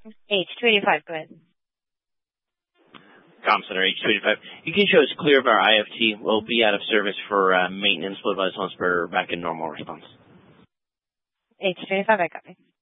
H285, go ahead. Comm Center, H285. You can show us clear of our IFT. We'll be out of service for maintenance. We'll advise once we're back in normal response. H285, I copy.